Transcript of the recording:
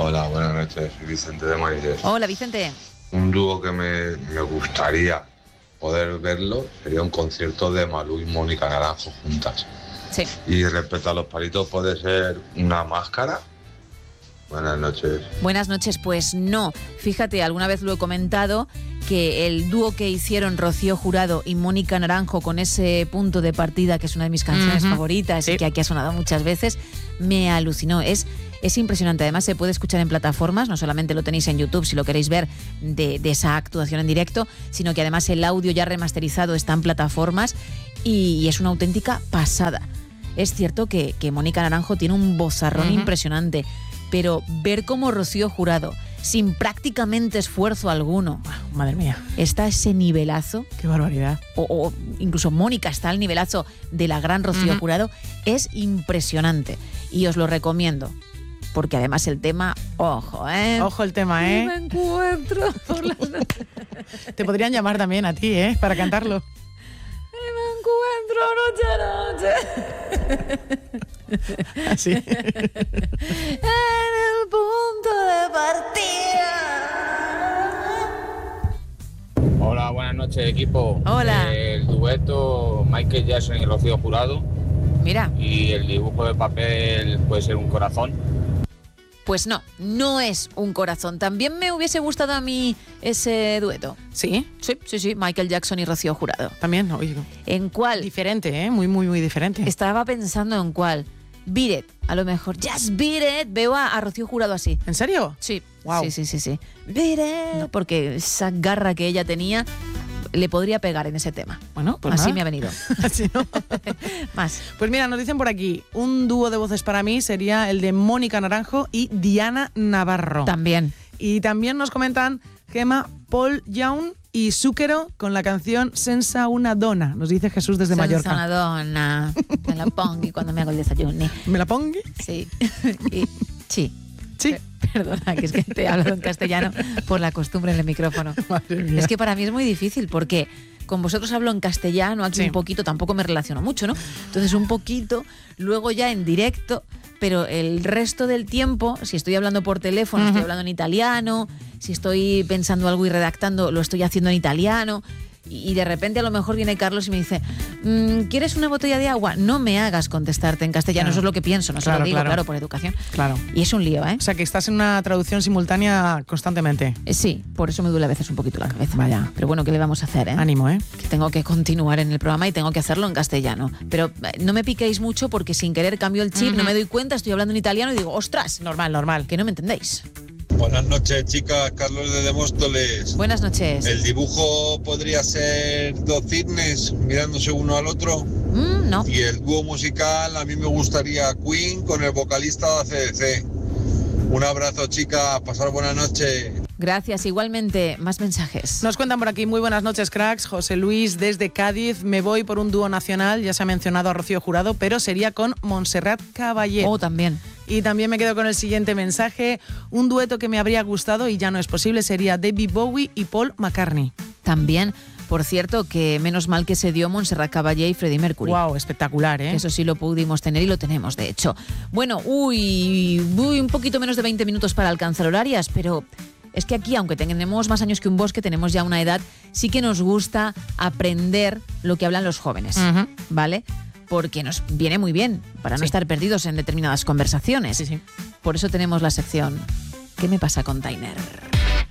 Hola, buenas noches, soy Vicente de Mariles. Hola, Vicente. Un dúo que me gustaría poder verlo sería un concierto de Malú y Mónica Naranjo juntas. Sí. Y respecto a los palitos, ¿puede ser una máscara? Buenas noches. Buenas noches, pues no. Fíjate, alguna vez lo he comentado, que el dúo que hicieron Rocío Jurado y Mónica Naranjo con ese punto de partida, que es una de mis canciones favoritas, sí, y que aquí ha sonado muchas veces, me alucinó. Es impresionante. Además, se puede escuchar en plataformas, no solamente lo tenéis en YouTube si lo queréis ver de esa actuación en directo, sino que además el audio ya remasterizado está en plataformas y es una auténtica pasada. Es cierto que Mónica Naranjo tiene un vozarrón impresionante, pero ver cómo Rocío Jurado, sin prácticamente esfuerzo alguno, madre mía, está a ese nivelazo. ¡Qué barbaridad! O incluso Mónica está al nivelazo de la gran Rocío Jurado, es impresionante. Y os lo recomiendo, porque además el tema, ojo, Ojo el tema, Me encuentro por las noches. Te podrían llamar también a ti, para cantarlo. Me encuentro noche a noche. Así. En el punto de partida. Hola, buenas noches, equipo. Hola. El dueto Michael Jackson y Rocío Jurado. Mira. Y el dibujo de papel puede ser un corazón. Pues no es un corazón. También me hubiese gustado a mí ese dueto. ¿Sí? Sí, Michael Jackson y Rocío Jurado. También, oigo. ¿En cuál? Diferente, muy, muy, muy diferente. Estaba pensando en cuál. Beat It, a lo mejor. Just Beat It. Veo a Rocío Jurado así. ¿En serio? Sí. Wow. Sí. Beat It. No. Porque esa garra que ella tenía le podría pegar en ese tema. Bueno, pues así nada. me ha venido. Así, ¿no? Más. Pues mira, nos dicen por aquí, un dúo de voces para mí sería el de Mónica Naranjo y Diana Navarro. También. Y también nos comentan Gemma, Paul Young y Zúquero con la canción Senza una dona, nos dice Jesús desde Mallorca. Senza una donna, me la pongo cuando me hago el desayuno. ¿Me la pongo? Sí. Sí. Sí. Perdona, que es que te he hablado en castellano por la costumbre en el micrófono. Madre mía. Es que para mí es muy difícil porque con vosotros hablo en castellano, aquí un poquito, tampoco me relaciono mucho, ¿no? Entonces un poquito, luego ya en directo, pero el resto del tiempo, si estoy hablando por teléfono, estoy hablando en italiano, si estoy pensando algo y redactando, lo estoy haciendo en italiano. Y de repente a lo mejor viene Carlos y me dice, ¿quieres una botella de agua? No me hagas contestarte en castellano, Claro. Eso es lo que pienso, no se lo digo, claro, por educación. Claro. Y es un lío, ¿eh? O sea, que estás en una traducción simultánea constantemente. Sí, por eso me duele a veces un poquito la cabeza. Vaya. Pero bueno, ¿qué le vamos a hacer, Ánimo, Que tengo que continuar en el programa y tengo que hacerlo en castellano. Pero no me piquéis mucho porque sin querer cambio el chip, no me doy cuenta, estoy hablando en italiano y digo, ¡ostras! Normal. Que no me entendéis. Buenas noches, chicas. Carlos de Demóstoles. Buenas noches. ¿El dibujo podría ser dos cisnes mirándose uno al otro? No. Y el dúo musical, a mí me gustaría Queen con el vocalista de AC/DC. Un abrazo, chicas. Pasar buena noche. Gracias, igualmente. Más mensajes. Nos cuentan por aquí, muy buenas noches, cracks. José Luis desde Cádiz. Me voy por un dúo nacional, ya se ha mencionado a Rocío Jurado, pero sería con Montserrat Caballé. Oh, también. Y también me quedo con el siguiente mensaje. Un dueto que me habría gustado y ya no es posible sería David Bowie y Paul McCartney. También, por cierto, que menos mal que se dio Montserrat Caballé y Freddie Mercury. Wow, espectacular, ¿eh? Eso sí lo pudimos tener y lo tenemos, de hecho. Bueno, un poquito menos de 20 minutos para alcanzar horarias, pero es que aquí, aunque tenemos más años que un bosque, tenemos ya una edad, sí que nos gusta aprender lo que hablan los jóvenes, ¿vale? Porque nos viene muy bien para no estar perdidos en determinadas conversaciones. Sí. Por eso tenemos la sección ¿Qué me pasa con Tainer?